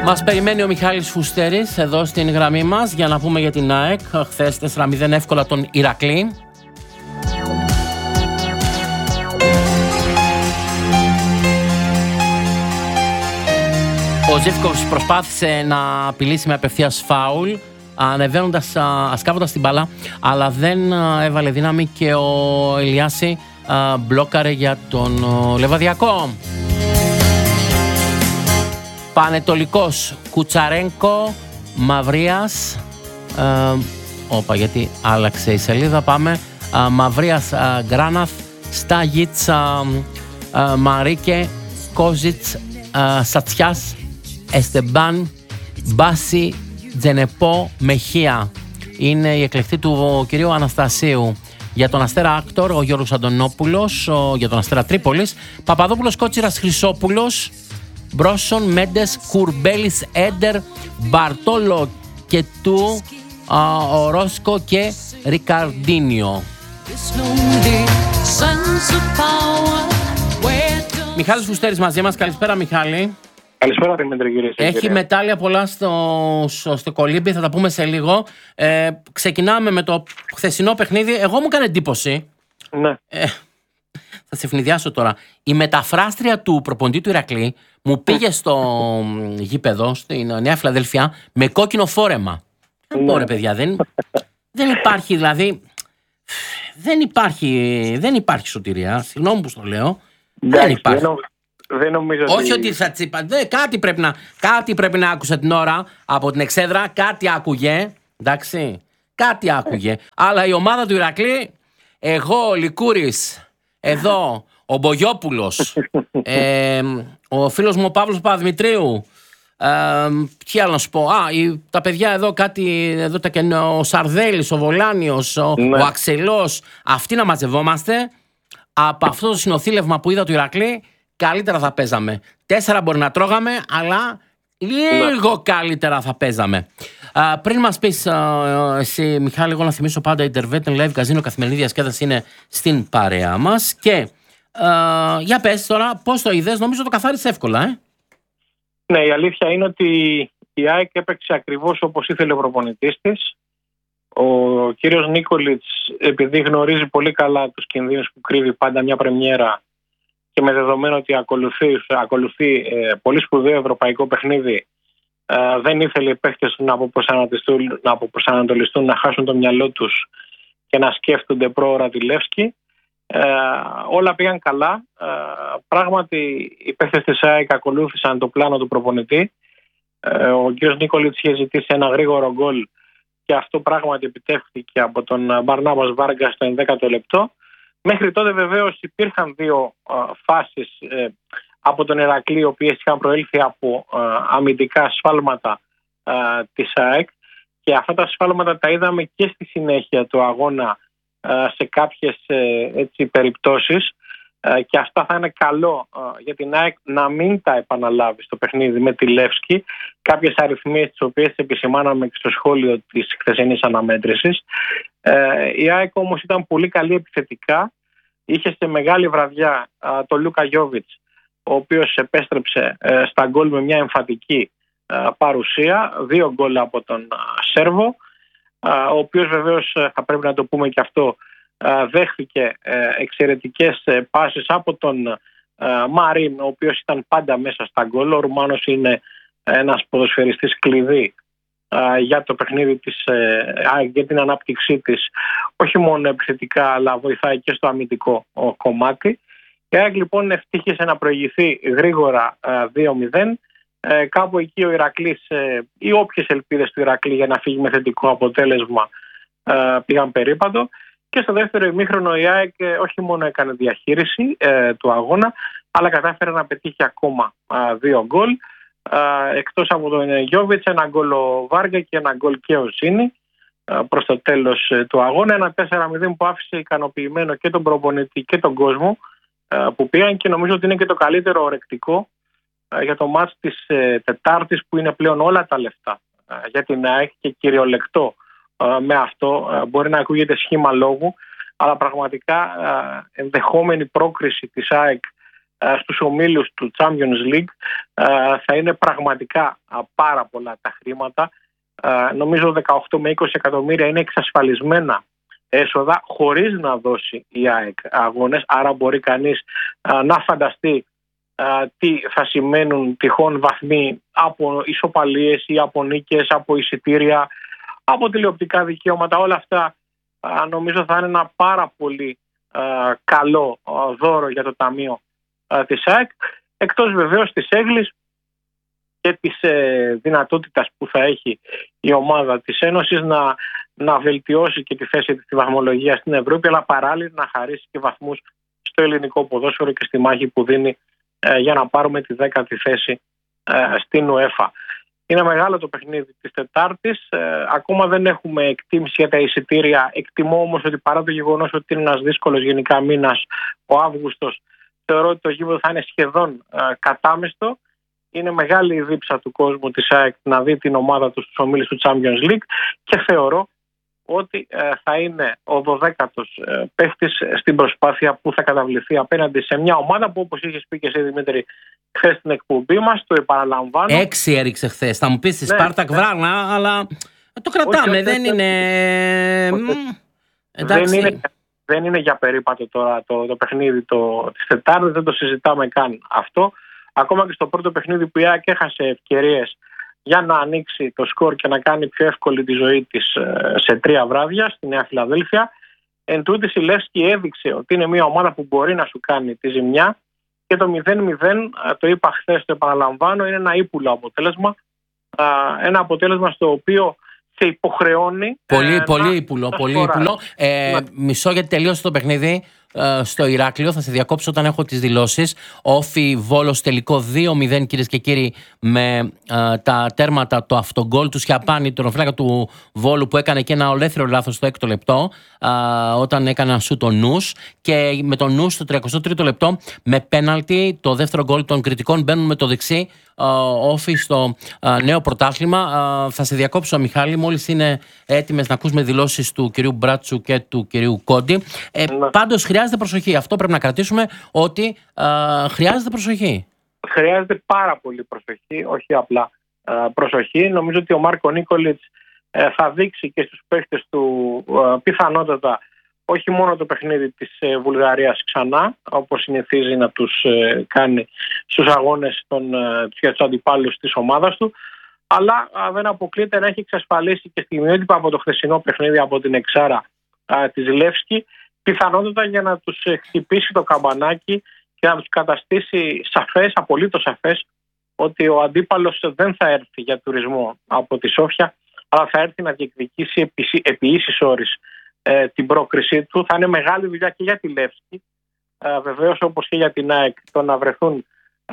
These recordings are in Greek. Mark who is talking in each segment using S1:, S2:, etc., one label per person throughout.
S1: Μας περιμένει ο Μιχάλης Φουστέρης εδώ στην γραμμή μας για να πούμε για την ΑΕΚ. Χθες 4-0 εύκολα τον Ηρακλή. Ο Ζίβκοβιτς προσπάθησε να απειλήσει με απευθείας φάουλ, ανεβαίνοντας, ασκάβοντας την μπάλα, αλλά δεν έβαλε δύναμη και ο Ελιάση μπλόκαρε για τον Λεβαδιακό. Πανετολικός, Κουτσαρένκο, Μαυρίας, γιατί άλλαξε η σελίδα, πάμε, Μαυρίας, Γκράναθ, Στάγιτς, Μαρίκε, Κόζιτς, Σατσιάς, Εστεμπάν, Μπάση, Τζενεπό, Μεχία. Είναι η εκλεκτή του κυρίου Αναστασίου. Για τον Αστέρα Άκτορ, ο Γιώργος Αντωνόπουλος, για τον Αστέρα Τρίπολης, Παπαδόπουλος, Κότσιρας, Χρυσόπουλος, Μπρόσον, Μέντες, Κουρμπέλης, Έντερ, Μπαρτόλο και του, Ορόσκο και Ρικαρντίνιο. Μιχάλης Φουστέρης μαζί μας. Καλησπέρα, Μιχάλη.
S2: Καλησπέρα, Δημήτρη, κύριε.
S1: Έχει μετάλλια πολλά στο κολύμπι, θα τα πούμε σε λίγο. Ξεκινάμε με το χθεσινό παιχνίδι. Εγώ μου έκανε εντύπωση.
S2: Ναι.
S1: Θα σε ευνηδιάσω τώρα. Η μεταφράστρια του προπονητή του Ηρακλή μου πήγε στο γήπεδο, στην Νέα Φιλαδέλφια, με κόκκινο φόρεμα. Ωραία, παιδιά, δεν υπάρχει, δηλαδή. Δεν υπάρχει σωτηρία. Συγγνώμη που το λέω. Δεν υπάρχει.
S2: Δεν νομίζω
S1: όχι ότι θα τσίπα. Κάτι πρέπει να άκουσα την ώρα από την εξέδρα. Κάτι άκουγε. Εντάξει. Κάτι άκουγε. Αλλά η ομάδα του Ηρακλή, εγώ, ο Λικούρης, εδώ, ο Μπογιόπουλος, ο φίλος μου ο Παύλος Παπαδημητρίου, τι άλλο να σου πω, τα παιδιά εδώ κάτι, ο Σαρδέλης, ο Βολάνιος, ο Αξελός, αυτοί να μαζευόμαστε. Από αυτό το συνοθήλευμα που είδα του Ηρακλή, καλύτερα θα παίζαμε. 4 μπορεί να τρώγαμε, αλλά λίγο καλύτερα θα παίζαμε. Πριν μας πεις εσύ, Μιχάλη, εγώ να θυμίσω πάντα η Intervet Live Casino, καθημερινή διασκέδαση, είναι στην παρέα μας. Και για πες τώρα, πώς το είδες? Νομίζω το καθάρισε εύκολα,
S2: Ναι, η αλήθεια είναι ότι η ΑΕΚ έπαιξε ακριβώς όπως ήθελε ο προπονητής της. Ο κύριος Νίκολιτς, επειδή γνωρίζει πολύ καλά τους κινδύνους που κρύβει πάντα μια πρεμιέρα και με δεδομένο ότι ακολουθεί πολύ σπουδαίο ευρωπαϊκό παιχνίδι, δεν ήθελε οι παίχτες να αποπροσανατολιστούν, να χάσουν το μυαλό τους και να σκέφτονται πρόωρα τη Λεύσκη. Όλα πήγαν καλά. Πράγματι οι παίχτες της ΑΕΚ ακολούθησαν το πλάνο του προπονητή. Ο κύριος Νίκολιτς είχε ζητήσει ένα γρήγορο γκολ και αυτό πράγματι επιτεύχθηκε από τον Μπαρνάβας Βάργκα στο 11ο λεπτό. Μέχρι τότε βεβαίως υπήρχαν 2 φάσεις από τον Ηρακλή, οι οποίες είχαν προέλθει από αμυντικά σφάλματα της ΑΕΚ, και αυτά τα σφάλματα τα είδαμε και στη συνέχεια του αγώνα σε κάποιες περιπτώσεις, και αυτά θα είναι καλό για την ΑΕΚ να μην τα επαναλάβει στο παιχνίδι με τη Λεύσκη. Κάποιες αριθμίες τις οποίες επισημάναμε και στο σχόλιο της χθεσινής αναμέτρησης. Η ΑΕΚ όμως ήταν πολύ καλή επιθετικά. Είχε σε μεγάλη βραδιά τον Λούκα Γιόβιτς, ο οποίος επέστρεψε στα γκολ με μια εμφατική παρουσία. 2 γκολ από τον Σέρβο, ο οποίος βεβαίως, θα πρέπει να το πούμε και αυτό, δέχθηκε εξαιρετικές πάσεις από τον Μαρίν, ο οποίος ήταν πάντα μέσα στα γκολ. Ο Ρουμάνος είναι ένας ποδοσφαιριστής κλειδί για το παιχνίδι της, για την ανάπτυξή της, όχι μόνο επιθετικά, αλλά βοηθάει και στο αμυντικό κομμάτι. Η ΑΕΚ λοιπόν ευτύχησε να προηγηθεί γρήγορα 2-0. Κάπου εκεί ο Ηρακλής, οι όποιες ελπίδες του Ηρακλή για να φύγει με θετικό αποτέλεσμα πήγαν περίπατο. Και στο δεύτερο ημίχρονο η ΑΕΚ όχι μόνο έκανε διαχείριση του αγώνα, αλλά κατάφερε να πετύχει ακόμα 2 γκολ. Εκτός από τον Γιόβιτς, 1 γκολ ο Βάργα και 1 γκολ και ο Ζήνη προς το τέλος του αγώνα. Ένα 4-0 που άφησε ικανοποιημένο και τον προπονητή και τον κόσμο που πήγαν, και νομίζω ότι είναι και το καλύτερο ορεκτικό για το μάτς της Τετάρτης, που είναι πλέον όλα τα λεφτά για την ΑΕΚ και κυριολεκτό με αυτό. Μπορεί να ακούγεται σχήμα λόγου, αλλά πραγματικά ενδεχόμενη πρόκριση της ΑΕΚ στους ομίλους του Champions League θα είναι πραγματικά πάρα πολλά τα χρήματα. Νομίζω 18 με 20 εκατομμύρια είναι εξασφαλισμένα έσοδα χωρίς να δώσει η ΑΕΚ αγώνες. Άρα μπορεί κανείς να φανταστεί τι θα σημαίνουν τυχόν βαθμοί από ισοπαλίες ή από νίκες, από εισιτήρια, από τηλεοπτικά δικαιώματα. Όλα αυτά νομίζω θα είναι ένα πάρα πολύ καλό δώρο για το ταμείο της ΑΕΚ, εκτός βεβαίως της έγκλης και της δυνατότητας που θα έχει η ομάδα της Ένωσης να βελτιώσει και τη θέση της στη βαθμολογία στην Ευρώπη, αλλά παράλληλα να χαρίσει και βαθμούς στο ελληνικό ποδόσφαιρο και στη μάχη που δίνει για να πάρουμε τη 10η θέση στην UEFA. Είναι μεγάλο το παιχνίδι της Τετάρτης. Ακόμα δεν έχουμε εκτίμηση για τα εισιτήρια. Εκτιμώ όμως ότι παρά το γεγονός ότι είναι ένας δύσκολος γενικά μήνας ο Αύγουστος, θεωρώ ότι το γήπεδο θα είναι σχεδόν κατάμεστο. Είναι μεγάλη η δίψα του κόσμου της ΑΕΚ να δει την ομάδα του στους ομίλους του Champions League και θεωρώ ότι θα είναι ο 12ος παίχτης στην προσπάθεια που θα καταβληθεί απέναντι σε μια ομάδα που, όπως είχες πει και εσύ, Δημήτρη, χθες στην εκπομπή μας, το επαναλαμβάνω.
S1: 6 έριξε χθες. Θα μου πεις στη Σπάρτακ Βράγνα, αλλά το κρατάμε. Όχι, δεν είναι...
S2: Δεν είναι για περίπατο τώρα το παιχνίδι της Τετάρτης, δεν το συζητάμε καν αυτό. Ακόμα και στο πρώτο παιχνίδι που η ΑΕΚ έχασε ευκαιρίες για να ανοίξει το σκορ και να κάνει πιο εύκολη τη ζωή της σε 3 βράδια στη Νέα Φιλαδέλφια. Εν τούτης η Λεύσκη έδειξε ότι είναι μια ομάδα που μπορεί να σου κάνει τη ζημιά και το 0-0, το είπα χθες, το επαναλαμβάνω, είναι ένα ύπουλο αποτέλεσμα. Ένα αποτέλεσμα στο οποίο σε υποχρεώνει.
S1: Πολύ ύπουλο. Μισό γιατί τελείωσε το παιχνίδι στο Ηράκλειο. Θα σε διακόψω όταν έχω τις δηλώσεις. Όφι Βόλος τελικό 2-0, κυρίες και κύριοι, με τα τέρματα, το αυτογκόλ του Σιαπάνη, τον οφλάκα του Βόλου, που έκανε και ένα ολέθριο λάθος στο 6ο λεπτό, όταν έκανε σου τον Νους, και με τον Νους στο 33ο λεπτό με πέναλτι. Το δεύτερο γκολ των κριτικών. Μπαίνουν με το δεξί Όφι στο νέο πρωτάθλημα. Θα σε διακόψω, Μιχάλη, μόλις είναι έτοιμες να ακούσουμε δηλώσεις του κυρίου Μπράτσου και του κυρίου Κόντι. Πάντως χρειάζεται προσοχή. Αυτό πρέπει να κρατήσουμε, ότι χρειάζεται προσοχή.
S2: Χρειάζεται πάρα πολύ προσοχή, όχι απλά προσοχή. Νομίζω ότι ο Μάρκο Νίκολιτς θα δείξει και στους παίχτες του πιθανότατα όχι μόνο το παιχνίδι της Βουλγαρίας ξανά, όπως συνηθίζει να τους κάνει στους αγώνες για τους αντιπάλους της ομάδας του, αλλά δεν αποκλείεται να έχει εξασφαλίσει και στιγμιότυπα από το χθεσινό παιχνίδι από την εξάρα της Λεύσκη, πιθανότατα για να τους χτυπήσει το καμπανάκι και να τους καταστήσει σαφές, απολύτως σαφές, ότι ο αντίπαλος δεν θα έρθει για τουρισμό από τη Σόφια, αλλά θα έρθει να διεκδικήσει επί ίσης όρης την πρόκρισή του. Θα είναι μεγάλη δουλειά και για τη Λεύσκη, βεβαίως, όπως και για την ΑΕΚ, το να βρεθούν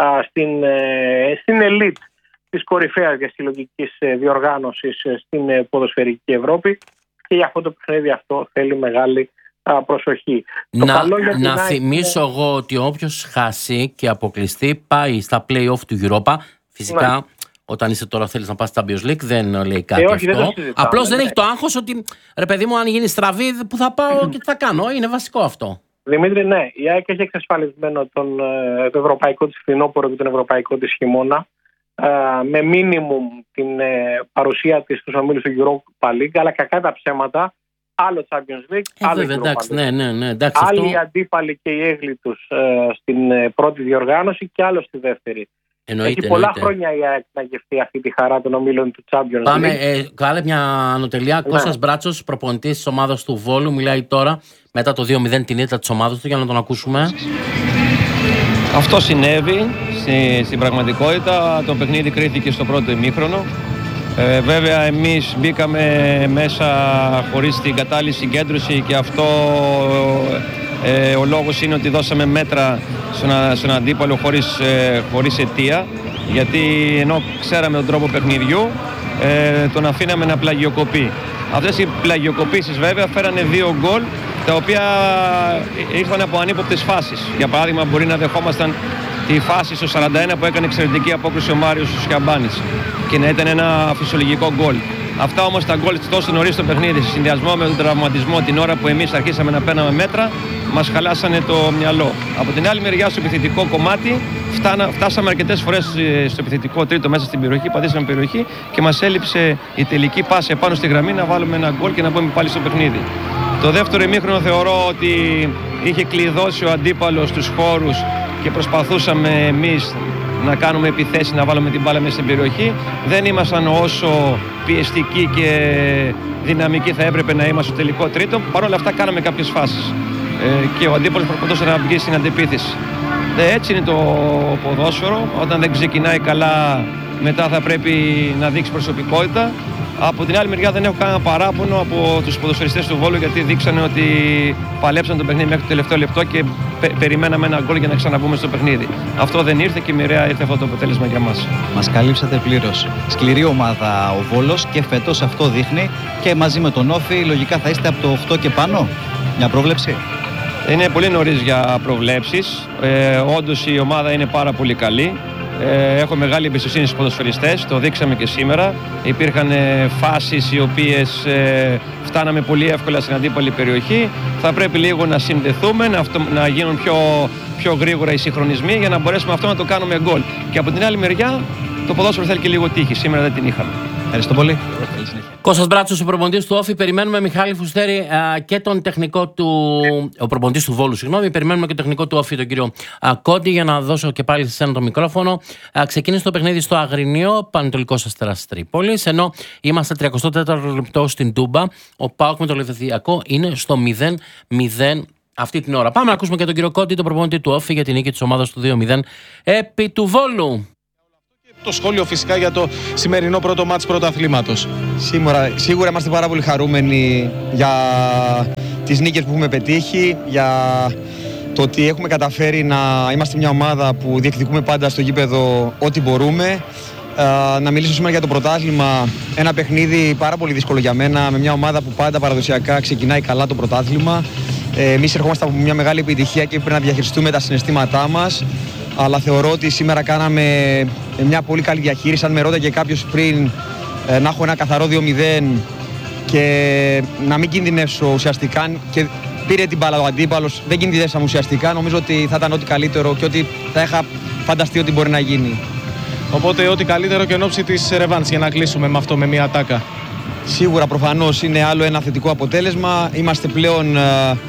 S2: στην ελίτ της κορυφαίας διασυλλογικής διοργάνωσης στην ποδοσφαιρική Ευρώπη, και για αυτό το παιχνίδι αυτό θέλει μεγάλη προσοχή.
S1: Να θυμίσω εγώ ότι όποιος χάσει και αποκλειστεί πάει στα play-off του Europa. Φυσικά, ναι, όταν είσαι τώρα θέλεις να πας στα Champions League, δεν λέει κάτι αυτό. Απλώς δεν έχει το άγχος ότι, ρε παιδί μου, αν γίνει στραβή, που θα πάω και τι θα κάνω. Είναι βασικό αυτό.
S2: Δημήτρη, ναι, η ΑΕΚ έχει εξασφαλισμένο το ευρωπαϊκό της φθινόπωρο και τον ευρωπαϊκό της χειμώνα, με μίνιμουμ την παρουσία της στους ομίλους του Europa League, αλλά κακά τα ψέματα. Άλλο Champions League, άλλο Europa League. Άλλοι αντίπαλοι και οι έγκλοι τους στην πρώτη διοργάνωση και άλλο στη δεύτερη. Έχει πολλά χρόνια η ΑΕΚ να γευτεί αυτή τη χαρά των ομίλων του Champions League.
S1: Πάμε, κάλε μια ανωτελεία. Ναι. Κώστας Μπράτσος, προπονητής της ομάδας του Βόλου, μιλάει τώρα μετά το 2-0 την ήττα της ομάδας του, για να τον ακούσουμε.
S3: Αυτό συνέβη στην πραγματικότητα. Το παιχνίδι κρίθηκε στο πρώτο ημίχρονο. Βέβαια εμείς μπήκαμε μέσα χωρίς την κατάλληλη συγκέντρωση, και αυτό ο λόγος είναι ότι δώσαμε μέτρα στον αντίπαλο χωρίς αιτία, γιατί ενώ ξέραμε τον τρόπο παιχνιδιού, τον αφήναμε να πλαγιοκοπεί. Αυτές οι πλαγιοκοπήσεις βέβαια φέρανε 2 γκολ, τα οποία ήρθαν από ανύποπτες φάσεις. Για παράδειγμα, μπορεί να δεχόμασταν τη φάση στο 41 που έκανε εξαιρετική απόκριση ο Μάριος Σιαμπάνης και να ήταν ένα φυσιολογικό γκολ. Αυτά όμως τα γκολ τόσο νωρίς στο παιχνίδι, σε συνδυασμό με τον τραυματισμό την ώρα που εμείς αρχίσαμε να παίρναμε μέτρα, μας χαλάσανε το μυαλό. Από την άλλη μεριά, στο επιθετικό κομμάτι, φτάσαμε αρκετές φορές στο επιθετικό τρίτο μέσα στην περιοχή, πατήσαμε περιοχή και μας έλειψε η τελική πάση επάνω στη γραμμή να βάλουμε ένα γκολ και να μπούμε πάλι στο παιχνίδι. Το δεύτερο ημίχρονο θεωρώ ότι είχε κλειδώσει ο αντίπαλος τους χώρους και προσπαθούσαμε εμείς να κάνουμε επιθέσεις, να βάλουμε την μπάλα μέσα στην περιοχή. Δεν ήμασταν όσο πιεστικοί και δυναμικοί θα έπρεπε να είμαστε στο τελικό τρίτο. Παρ' όλα αυτά κάναμε κάποιες φάσεις και ο αντίπαλος προσπαθούσε να βγει στην αντεπίθεση. Έτσι είναι το ποδόσφαιρο. Όταν δεν ξεκινάει καλά, μετά θα πρέπει να δείξει προσωπικότητα. Από την άλλη μεριά δεν έχω κανένα παράπονο από τους ποδοσφαιριστές του Βόλου, γιατί δείξανε ότι παλέψαν το παιχνίδι μέχρι το τελευταίο λεπτό και περιμέναμε ένα γκολ για να ξαναμπούμε στο παιχνίδι. Αυτό δεν ήρθε και μοιραία ήρθε αυτό το αποτέλεσμα για μας.
S4: Μας καλύψατε πλήρως. Σκληρή ομάδα ο Βόλος και φέτος αυτό δείχνει, και μαζί με τον Όφη λογικά θα είστε από το 8 και πάνω. Μια πρόβλεψη?
S3: Είναι πολύ νωρίς για προβλέψεις. Όντως η ομάδα είναι πάρα πολύ καλή. Έχω μεγάλη εμπιστοσύνη στους ποδοσφαιριστές, το δείξαμε και σήμερα. Υπήρχαν φάσεις οι οποίες φτάναμε πολύ εύκολα στην αντίπαλη περιοχή. Θα πρέπει λίγο να συνδεθούμε, να γίνουν πιο γρήγορα οι συγχρονισμοί για να μπορέσουμε αυτό να το κάνουμε γκολ. Και από την άλλη μεριά το ποδόσφαιρο θέλει και λίγο τύχη. Σήμερα δεν την είχαμε.
S4: Ευχαριστώ πολύ.
S1: Κώστας Μπράτσος, ο προπονητής του Όφη. Περιμένουμε Μιχάλη Φουστέρη και τον τεχνικό του. Ο προπονητής του Βόλου, συγγνώμη. Περιμένουμε και τον τεχνικό του Όφη, τον κύριο Κόντι, για να δώσω και πάλι σε εσένα το μικρόφωνο. Ξεκίνησε το παιχνίδι στο Αγρινίο, Πανετολικός Αστέρας Τρίπολης. Ενώ είμαστε 34ο λεπτό στην Τούμπα. Ο ΠΑΟΚ με το Λεβεδιακό είναι στο 0-0 αυτή την ώρα. Πάμε να ακούσουμε και τον κύριο Κόντι, τον προπονητή του Όφη, για την νίκη της ομάδας του 2-0 επί του Βόλου.
S5: Το σχόλιο φυσικά για το σημερινό πρώτο μάτς πρωταθλήματος.
S6: Σίγουρα είμαστε πάρα πολύ χαρούμενοι για τις νίκες που έχουμε πετύχει, για το ότι έχουμε καταφέρει να είμαστε μια ομάδα που διεκδικούμε πάντα στο γήπεδο ό,τι μπορούμε. Να μιλήσω σήμερα για το πρωτάθλημα, ένα παιχνίδι πάρα πολύ δύσκολο για μένα, με μια ομάδα που πάντα παραδοσιακά ξεκινάει καλά το πρωτάθλημα. Εμείς ερχόμαστε από μια μεγάλη επιτυχία και πρέπει να διαχειριστούμε τα συναισθήματά μας. Αλλά θεωρώ ότι σήμερα κάναμε μια πολύ καλή διαχείριση. Αν με ρώταγε κάποιος πριν να έχω ένα καθαρό 2-0 και να μην κινδυνεύσω ουσιαστικά, και πήρε την μπάλα ο αντίπαλος, δεν κινδυνεύσαμε ουσιαστικά, νομίζω ότι θα ήταν ό,τι καλύτερο και ότι θα είχα φανταστεί ότι μπορεί να γίνει.
S5: Οπότε ό,τι καλύτερο και εν ώψη της ρεβάνς, για να κλείσουμε με αυτό, με μια ατάκα.
S6: Σίγουρα, προφανώς είναι άλλο ένα θετικό αποτέλεσμα. Είμαστε πλέον...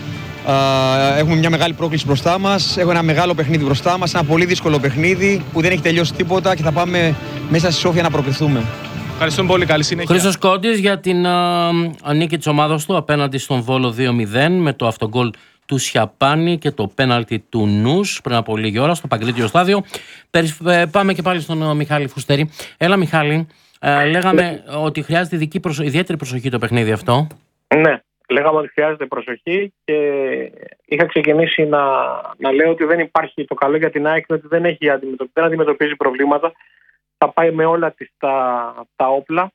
S6: Έχουμε μια μεγάλη πρόκληση μπροστά μας. Έχω ένα μεγάλο παιχνίδι μπροστά μας. Ένα πολύ δύσκολο παιχνίδι που δεν έχει τελειώσει τίποτα και θα πάμε μέσα στη Σόφια να προκριθούμε.
S5: Ευχαριστούμε πολύ. Καλή συνέχεια.
S1: Χρήστος Κόντης για την νίκη της ομάδας του απέναντι στον Βόλο 2-0 με το αυτογκολ του Σιαπάνη και το πέναλτι του Νους πριν από λίγη ώρα στο Παγκρίτιο στάδιο. Πάμε και πάλι στον Μιχάλη Φουστέρη. Έλα, Μιχάλη. Λέγαμε ότι χρειάζεται ιδιαίτερη προσοχή το παιχνίδι αυτό.
S2: Ναι. Λέγαμε ότι χρειάζεται προσοχή και είχα ξεκινήσει να λέω ότι δεν υπάρχει, το καλό για την ΑΕΚ ότι δεν αντιμετωπίζει προβλήματα. Θα πάει με όλα της τα όπλα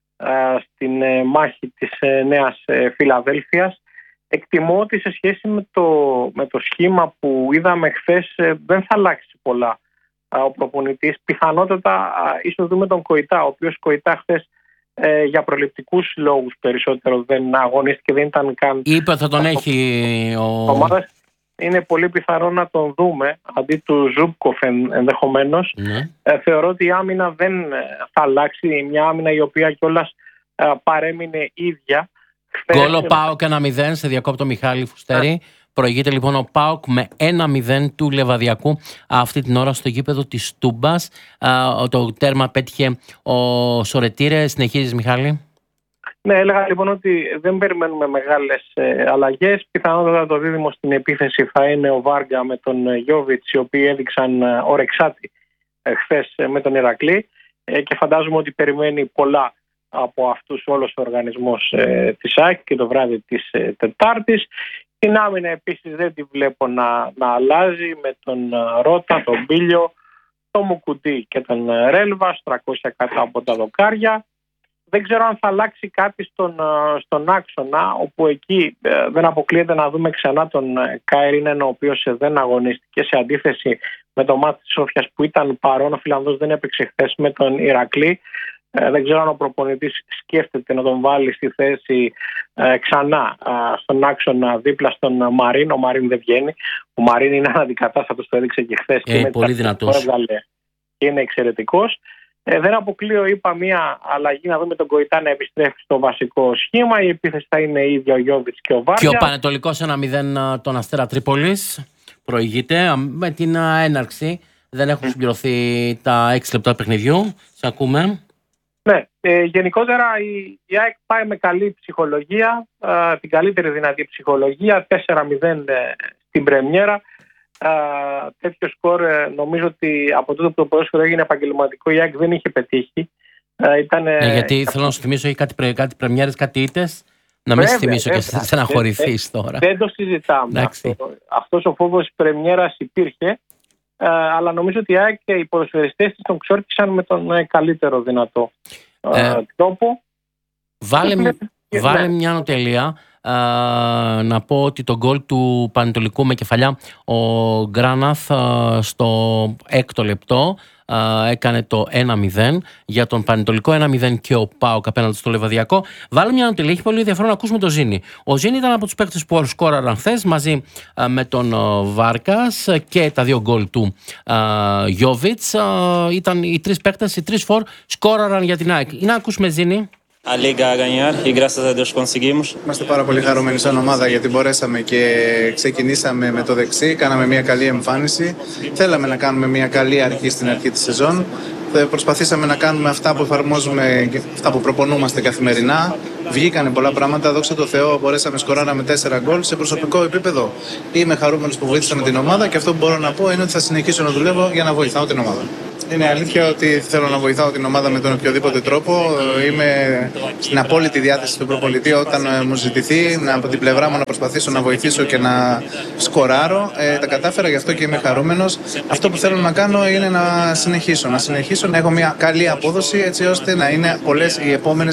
S2: στην μάχη της Νέας Φιλαδέλφειας. Εκτιμώ ότι σε σχέση με το σχήμα που είδαμε χθες δεν θα αλλάξει πολλά ο προπονητής. Πιθανότατα ίσως δούμε τον Κοϊτά, ο οποίος Κοϊτά χθες για προληπτικούς λόγους περισσότερο δεν αγωνίστηκε, δεν ήταν καν.
S1: Είπε θα τον έχει ο
S2: ομάδα. Είναι πολύ πιθαρό να τον δούμε αντί του Ζούμπκοφ ενδεχομένως.
S1: Ναι.
S2: Θεωρώ ότι η άμυνα δεν θα αλλάξει. Μια άμυνα η οποία κιόλας παρέμεινε ίδια.
S1: Γκολ ο ΠΑΟΚ 1-0, σε διακόπτω Μιχάλη Φουστέρη. Προηγείται λοιπόν ο ΠΑΟΚ με 1-0 του Λεβαδιακού αυτή την ώρα στο γήπεδο της Τούμπας. Το τέρμα πέτυχε ο Σορετήρε. Συνεχίζεις, Μιχάλη.
S2: Ναι, έλεγα λοιπόν ότι δεν περιμένουμε μεγάλες αλλαγές. Πιθανότατα το δίδυμο στην επίθεση θα είναι ο Βάργκα με τον Γιόβιτς, οι οποίοι έδειξαν ορεξάτη χθες με τον Ηρακλή και φαντάζομαι ότι περιμένει πολλά από αυτούς όλος ο οργανισμός της ΑΕΚ και το βράδυ της Τετάρτης. Την άμυνα επίσης δεν τη βλέπω να αλλάζει με τον Ρώτα, τον Μπίλιο, τον Μουκουντή και τον Ρέλβα, 300 κάτω από τα δοκάρια. Δεν ξέρω αν θα αλλάξει κάτι στον άξονα, όπου εκεί δεν αποκλείεται να δούμε ξανά τον Καερίνεν, ο οποίος δεν αγωνίστηκε, σε αντίθεση με το μάτι της Σόφιας που ήταν παρόν. Ο Φιλανδός δεν έπαιξε χθες με τον Ηρακλή. Δεν ξέρω αν ο προπονητής σκέφτεται να τον βάλει στη θέση ξανά στον άξονα δίπλα στον Μαρίν. Ο Μαρίν δεν βγαίνει. Ο Μαρίν είναι αναντικατάστατος, το έδειξε και χθες.
S1: Πολύ δυνατός.
S2: Είναι εξαιρετικός. Δεν αποκλείω, είπα, μια αλλαγή, να δούμε τον Κοϊτά να επιστρέφει στο βασικό σχήμα. Η επίθεση θα είναι η ίδια, ο Γιόβιτς και ο Βάρια.
S1: Και ο Πανετολικός 1-0 τον Αστέρα Τρίπολης. Προηγείται με την έναρξη. Δεν έχουν συμπληρωθεί τα 6 λεπτά παιχνιδιού. Σε ακούμε.
S2: Ναι, γενικότερα η ΑΕΚ πάει με καλή ψυχολογία, την καλύτερη δυνατή ψυχολογία, 4-0 στην πρεμιέρα. Τέτοιο σκορ νομίζω ότι από τότε που το ποδόσφαιρο έγινε επαγγελματικό η ΑΕΚ δεν είχε πετύχει.
S1: Γιατί θέλω να σου θυμίσω, έχει κάτι πρεμιέρες, κάτι ήττες. Να μην σου θυμίσω και σε να χωρηθείς τώρα.
S2: Δεν το συζητάμε. Αυτός ο φόβος της πρεμιέρας υπήρχε, αλλά νομίζω ότι η ΑΕΚ και οι ποδοσφαιριστές της τον ξόρκισαν με τον καλύτερο δυνατό τρόπο.
S1: Βάλε μια νοτελεία. Να πω ότι το γκολ του Πανετολικού με κεφαλιά ο Γκράναθ στο 6ο λεπτό έκανε το 1-0 για τον Πανετολικό, 1-0 και ο ΠΑΟΚ απέναντι στο Λεβαδιακό. Βάλε μια νοτελεία, έχει πολύ ενδιαφέρον να ακούσουμε τον Ζήνη. Ο Ζήνη ήταν από τους παίκτες που σκόραραν χθες μαζί με τον Βάρκας και τα 2 γκολ του Γιόβιτς. Ήταν οι 3 παίκτες, οι 3 φορ σκόραραν για την ΑΕΚ. Να ακούσουμε, Ζήνη.
S7: Είμαστε πάρα πολύ χαρούμενοι σαν ομάδα γιατί μπορέσαμε και ξεκινήσαμε με το δεξί, κάναμε μια καλή εμφάνιση. Θέλαμε να κάνουμε μια καλή αρχή στην αρχή της σεζόν. Προσπαθήσαμε να κάνουμε αυτά που εφαρμόζουμε, αυτά που προπονούμαστε καθημερινά. Βγήκανε πολλά πράγματα, δόξα τω Θεώ, μπορέσαμε, σκοράραμε 4 γκολ. Σε προσωπικό επίπεδο είμαι χαρούμενος που βοήθησαμε την ομάδα και αυτό που μπορώ να πω είναι ότι θα συνεχίσω να δουλεύω για να βοηθάω την ομάδα. Είναι αλήθεια ότι θέλω να βοηθάω την ομάδα με τον οποιοδήποτε τρόπο. Είμαι στην απόλυτη διάθεση του προπονητή όταν μου ζητηθεί από την πλευρά μου να προσπαθήσω να βοηθήσω και να σκοράρω. Τα κατάφερα, γι' αυτό και είμαι χαρούμενος. Αυτό που θέλω να κάνω είναι να συνεχίσω να έχω μια καλή απόδοση έτσι ώστε να είναι πολλές οι επόμενες